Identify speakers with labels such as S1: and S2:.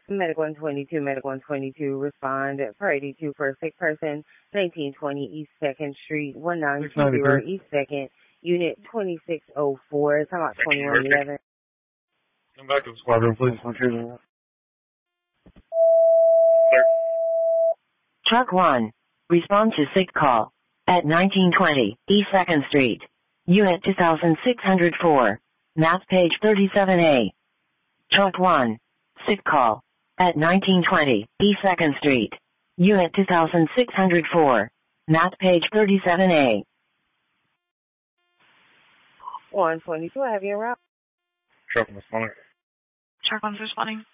S1: Medical 122, Medical 122, respond for 82 for a sick person, 1920 East 2nd Street, 1920 East 2nd, Unit 2604, talking about 2111.
S2: Come back to the squadron, please.
S3: Truck 1, respond to sick call at 1920 East 2nd Street, Unit 2604, map page 37A. Truck 1, sick call at 1920 East 2nd Street, Unit 2604, map page 37A.
S1: 122, I have your route.
S2: Truck 1 responding.
S4: Truck 1's responding.